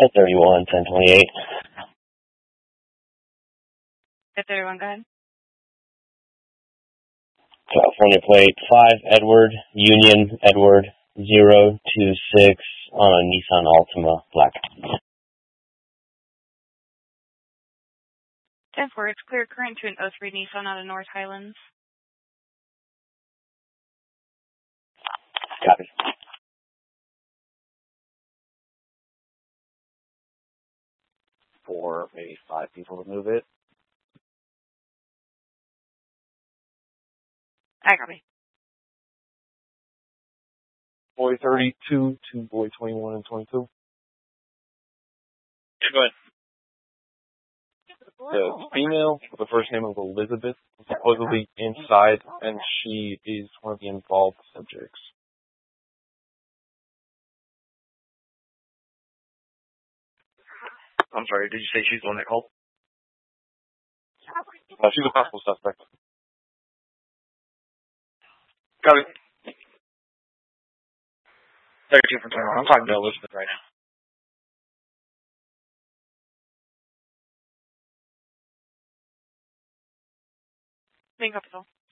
At 31, 1028. At 31, go ahead. California plate 5, Edward, Union, Edward, 026 on a Nissan Altima, black. 10-4, it's clear current to an 03 Nissan out of North Highlands. Copy. For maybe 5 people to move it. I copy. Boy 32 to boy 21 and 22. Go ahead. The female, with the first name of Elizabeth, is supposedly inside, and she is one of the involved subjects. I'm sorry, did you say she's the one that called? She's a possible suspect. Got it. 32 from 21. I'm talking to Elizabeth right now. Being capital.